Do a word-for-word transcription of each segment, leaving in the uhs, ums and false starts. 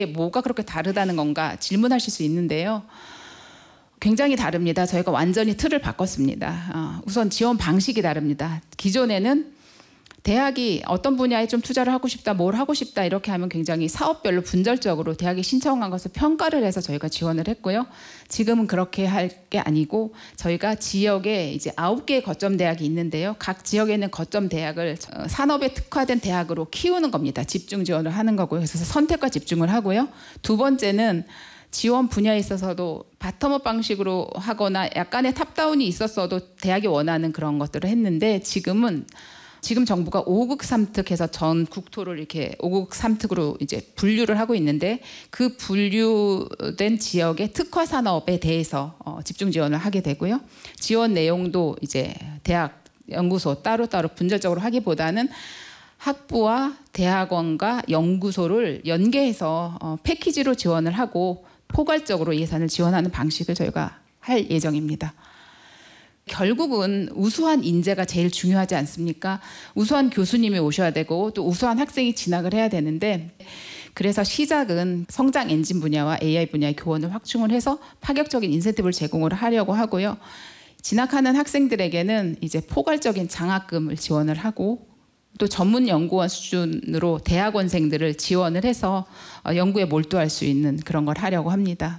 뭐가 그렇게 다르다는 건가 질문하실 수 있는데요. 굉장히 다릅니다. 저희가 완전히 틀을 바꿨습니다. 어, 우선 지원 방식이 다릅니다. 기존에는 대학이 어떤 분야에 좀 투자를 하고 싶다, 뭘 하고 싶다 이렇게 하면 굉장히 사업별로 분절적으로 대학이 신청한 것을 평가를 해서 저희가 지원을 했고요. 지금은 그렇게 할 게 아니고 저희가 지역에 이제 아홉 개의 거점 대학이 있는데요. 각 지역에 있는 거점 대학을 산업에 특화된 대학으로 키우는 겁니다. 집중 지원을 하는 거고요. 그래서 선택과 집중을 하고요. 두 번째는 지원 분야에 있어서도 바텀업 방식으로 하거나 약간의 탑다운이 있었어도 대학이 원하는 그런 것들을 했는데 지금은 지금 정부가 오국 삼특해서 전 국토를 이렇게 오국 삼특으로 이제 분류를 하고 있는데 그 분류된 지역의 특화 산업에 대해서 어, 집중 지원을 하게 되고요. 지원 내용도 이제 대학 연구소 따로따로 분절적으로 하기보다는 학부와 대학원과 연구소를 연계해서 어, 패키지로 지원을 하고 포괄적으로 예산을 지원하는 방식을 저희가 할 예정입니다. 결국은 우수한 인재가 제일 중요하지 않습니까? 우수한 교수님이 오셔야 되고 또 우수한 학생이 진학을 해야 되는데 그래서 시작은 성장 엔진 분야와 에이아이 분야의 교원을 확충을 해서 파격적인 인센티브를 제공을 하려고 하고요. 진학하는 학생들에게는 이제 포괄적인 장학금을 지원을 하고 또 전문 연구원 수준으로 대학원생들을 지원을 해서 연구에 몰두할 수 있는 그런 걸 하려고 합니다.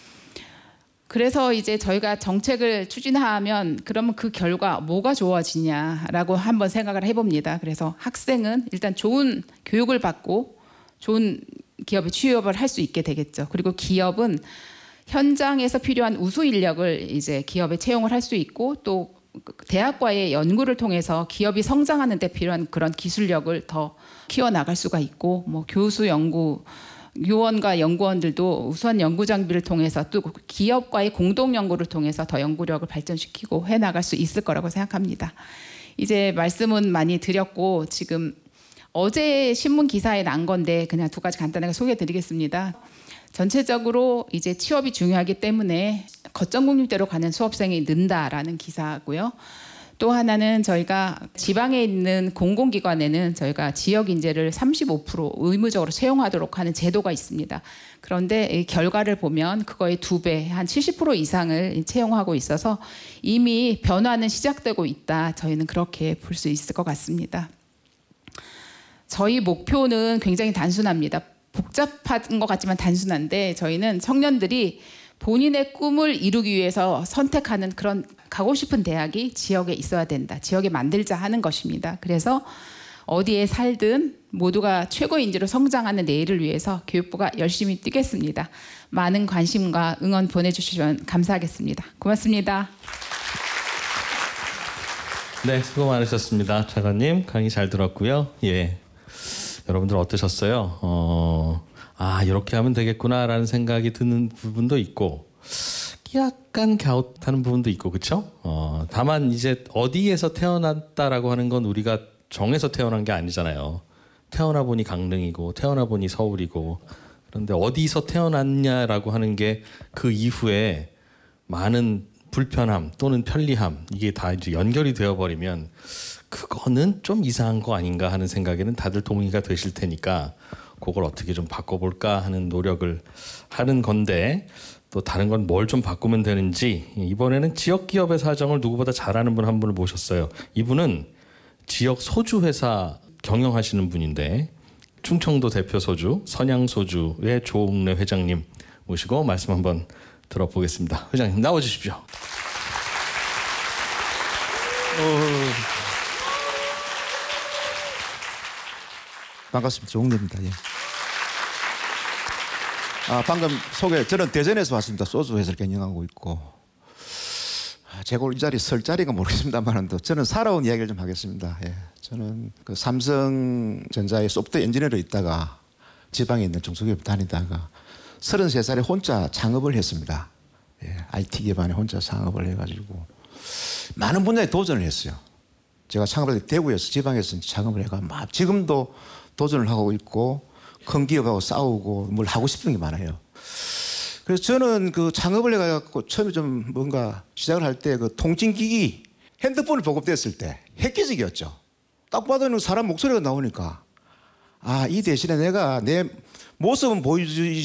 그래서 이제 저희가 정책을 추진하면 그러면 그 결과 뭐가 좋아지냐라고 한번 생각을 해봅니다. 그래서 학생은 일단 좋은 교육을 받고 좋은 기업에 취업을 할 수 있게 되겠죠. 그리고 기업은 현장에서 필요한 우수 인력을 이제 기업에 채용을 할 수 있고 또 대학과의 연구를 통해서 기업이 성장하는 데 필요한 그런 기술력을 더 키워나갈 수가 있고 뭐 교수 연구 요원과 연구원들도 우수한 연구 장비를 통해서 또 기업과의 공동 연구를 통해서 더 연구력을 발전시키고 해나갈 수 있을 거라고 생각합니다. 이제 말씀은 많이 드렸고 지금 어제 신문 기사에 난 건데 그냥 두 가지 간단하게 소개해드리겠습니다. 전체적으로 이제 취업이 중요하기 때문에 거점 국립대로 가는 수험생이 는다라는 기사고요. 또 하나는 저희가 지방에 있는 공공기관에는 저희가 지역 인재를 삼십오 퍼센트 의무적으로 채용하도록 하는 제도가 있습니다. 그런데 이 결과를 보면 그거의 두 배, 한 칠십 퍼센트 이상을 채용하고 있어서 이미 변화는 시작되고 있다. 저희는 그렇게 볼 수 있을 것 같습니다. 저희 목표는 굉장히 단순합니다. 복잡한 것 같지만 단순한데 저희는 청년들이 본인의 꿈을 이루기 위해서 선택하는 그런 가고 싶은 대학이 지역에 있어야 된다. 지역에 만들자 하는 것입니다. 그래서 어디에 살든 모두가 최고의 인재로 성장하는 내일을 위해서 교육부가 열심히 뛰겠습니다. 많은 관심과 응원 보내주시면 감사하겠습니다. 고맙습니다. 네, 수고 많으셨습니다. 차관님 강의 잘 들었고요. 예, 여러분들 어떠셨어요? 어, 아 이렇게 하면 되겠구나라는 생각이 드는 부분도 있고 약간 갸웃하는 부분도 있고 그렇죠? 어, 다만 이제 어디에서 태어났다라고 하는 건 우리가 정해서 태어난 게 아니잖아요. 태어나 보니 강릉이고 태어나 보니 서울이고 그런데 어디서 태어났냐라고 하는 게 그 이후에 많은 불편함 또는 편리함 이게 다 이제 연결이 되어버리면 그거는 좀 이상한 거 아닌가 하는 생각에는 다들 동의가 되실 테니까 그걸 어떻게 좀 바꿔볼까 하는 노력을 하는 건데 또 다른 건 뭘 좀 바꾸면 되는지 이번에는 지역 기업의 사정을 누구보다 잘 아는 분 한 분을 모셨어요. 이분은 지역 소주 회사 경영하시는 분인데 충청도 대표 소주 선양소주의 조웅래 회장님 모시고 말씀 한번 들어보겠습니다. 회장님 나와주십시오. 어... 반갑습니다. 조웅래입니다. 예. 아, 방금 소개, 저는 대전에서 왔습니다. 소주 회사를 경영하고 있고 아, 제가 이 자리 설 자리가 모르겠습니다만 저는 살아온 이야기를 좀 하겠습니다. 예. 저는 그 삼성전자의 소프트웨어 엔지니어로 있다가 지방에 있는 중소기업 다니다가 서른세 살에 혼자 창업을 했습니다. 예. 아이티 기반에 혼자 창업을 해가지고 많은 분야에 도전을 했어요. 제가 창업할 때 대구에서 지방에서 창업을 해가 막 지금도 도전을 하고 있고 큰 기업하고 싸우고 뭘 하고 싶은 게 많아요. 그래서 저는 그 창업을 해가지고 처음에 좀 뭔가 시작을 할 때 그 통신기기 핸드폰을 보급됐을 때 획기적이었죠. 딱 봐도 사람 목소리가 나오니까 아, 이 대신에 내가 내 모습은 보여주지